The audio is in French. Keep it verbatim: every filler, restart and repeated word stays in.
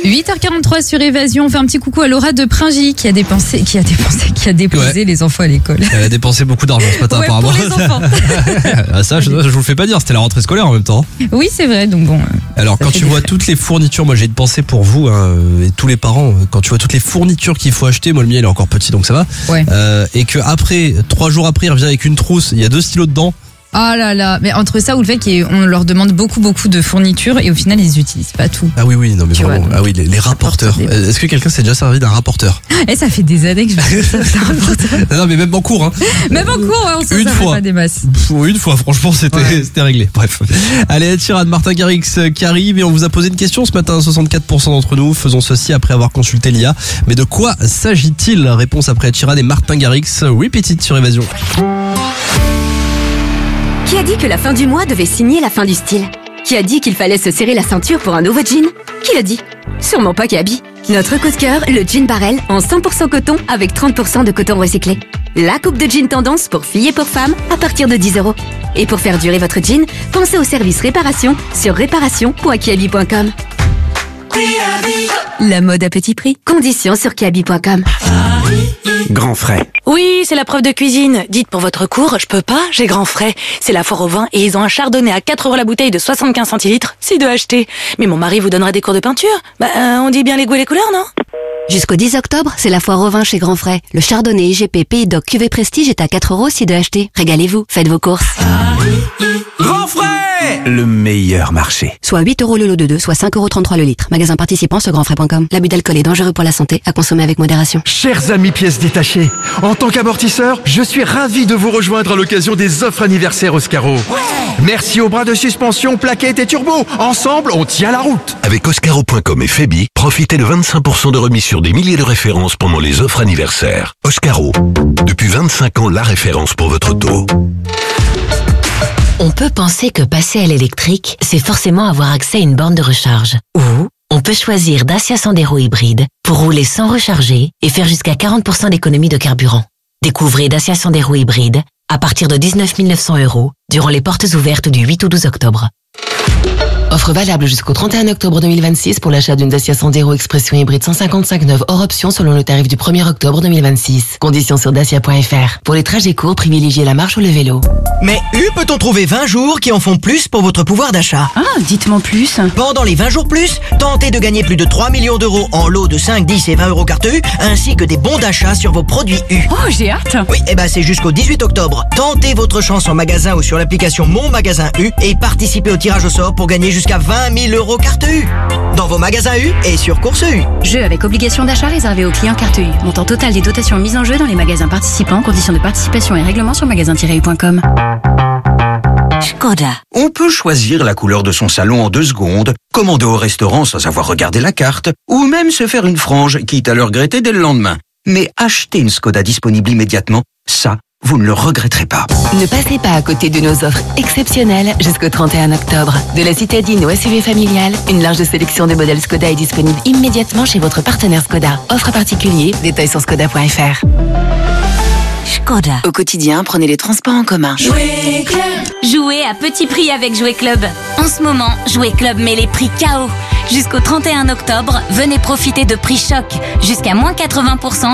huit heures quarante-trois sur Évasion. On fait un petit coucou à Laura de Pringy qui a dépensé, qui a dépensé, qui a déposé Ouais. les enfants à l'école. Elle a dépensé beaucoup d'argent ce matin Ouais, apparemment. pour les enfants. Ah, ça, je, je vous le fais pas dire, c'était la rentrée scolaire en même temps. Oui, c'est vrai. Donc bon. Alors Ça quand fait tu des vois frais. toutes les fournitures, moi j'ai une pensée pour vous hein, et tous les parents, quand tu vois toutes les fournitures qu'il faut acheter, moi le mien il est encore petit donc ça va, Ouais. euh, et que après trois jours après il revient avec une trousse, il y a deux stylos dedans. Ah là là. Mais entre ça ou le fait qu'on leur demande beaucoup beaucoup de fournitures et au final ils utilisent pas tout. Ah oui oui non mais Tu vraiment, vois, ah oui les, les rapporteurs. des- Euh, Est-ce que quelqu'un s'est déjà servi d'un rapporteur? Et ça fait des années que je fais ça. c'est un rapporteur. Non, non mais même en cours hein. Même en cours, ouais, on s'en Une servait fois. pas des masses. Pff, Une fois franchement c'était Ouais. c'était réglé. Bref. Allez Ed Sheeran, Martin Garrix euh, qui arrive et on vous a posé une question ce matin. soixante-quatre pour cent d'entre nous faisons ceci après avoir consulté l'I A. Mais de quoi s'agit-il? Réponse après Ed Sheeran et Martin Garrix. Repeat it sur Évasion. Qui a dit que la fin du mois devait signer la fin du style? Qui a dit qu'il fallait se serrer la ceinture pour un nouveau jean? Qui l'a dit? Sûrement pas Kaby. Notre coup de cœur, le jean Barrel en cent pour cent coton avec trente pour cent de coton recyclé. La coupe de jean tendance pour filles et pour femmes à partir de dix euros. Et pour faire durer votre jean, pensez au service réparation sur réparation point kiabi point com. La mode à petit prix. Conditions sur kiabi point com. Grand frais. Oui, c'est la preuve de cuisine. Dites pour votre cours, je peux pas, j'ai grand frais. C'est la foire au vin et ils ont un chardonnay à quatre euros la bouteille de soixante-quinze centilitres. C'est de acheter. Mais mon mari vous donnera des cours de peinture. Bah, euh, on dit bien les goûts et les couleurs, non? Jusqu'au dix octobre, c'est la foire au vin chez Grand Frais. Le chardonnay I G P Pays Doc Cuvée Prestige est à quatre euros si de acheter. Régalez-vous, faites vos courses. Grand frais. Le meilleur marché. Soit huit euros le lot de deux, soit cinq euros trente-trois le litre. Magasin participant sur grandfrais point com. L'abus d'alcool est dangereux pour la santé, à consommer avec modération. Chers amis pièces détachées, en tant qu'amortisseur, je suis ravi de vous rejoindre à l'occasion des offres anniversaires Oscaro. Merci aux bras de suspension, plaquettes et turbo. Ensemble, on tient la route. Avec Oscaro point com et Febi, profitez de vingt-cinq pour cent de remise sur des milliers de références pendant les offres anniversaires. Oscaro, depuis vingt-cinq ans la référence pour votre auto. On peut penser que passer à l'électrique, c'est forcément avoir accès à une borne de recharge. Ou on peut choisir Dacia Sandero hybride pour rouler sans recharger et faire jusqu'à quarante pour cent d'économie de carburant. Découvrez Dacia Sandero hybride à partir de dix-neuf mille neuf cents euros durant les portes ouvertes du huit au douze octobre. Offre valable jusqu'au trente et un octobre deux mille vingt-six pour l'achat d'une Dacia Sandero Expression hybride cent cinquante-cinq neuve hors option selon le tarif du premier octobre deux mille vingt-six. Conditions sur dacia point f r. Pour les trajets courts, privilégiez la marche ou le vélo. Mais où peut-on trouver vingt jours qui en font plus pour votre pouvoir d'achat? Ah, dites-moi plus. Pendant les vingt jours plus, tentez de gagner plus de trois millions d'euros en lots de cinq, dix et vingt euros carte U, ainsi que des bons d'achat sur vos produits U. Oh, j'ai hâte. Oui, et ben c'est jusqu'au dix-huit octobre. Tentez votre chance en magasin ou sur l'application Mon Magasin U et participez au tirage au sort pour gagner jusqu'à vingt mille euros carte U. Dans vos magasins U et sur Course U. Jeu avec obligation d'achat réservé aux clients carte U. Montant total des dotations mises en jeu dans les magasins participants. Conditions de participation et règlements sur magasin tiret u point com. Skoda. On peut choisir la couleur de son salon en deux secondes, commander au restaurant sans avoir regardé la carte, ou même se faire une frange, quitte à le regretter dès le lendemain. Mais acheter une Skoda disponible immédiatement, ça, vous ne le regretterez pas. Ne passez pas à côté de nos offres exceptionnelles jusqu'au trente et un octobre. De la citadine au S U V familial, une large sélection de modèles Skoda est disponible immédiatement chez votre partenaire Skoda. Offre particulier, détails sur skoda point f r. Skoda. Au quotidien, prenez les transports en commun. Jouez à petit prix avec Jouet Club. En ce moment, Jouet Club met les prix K O. Jusqu'au trente et un octobre, venez profiter de prix choc. Jusqu'à moins quatre-vingts pour cent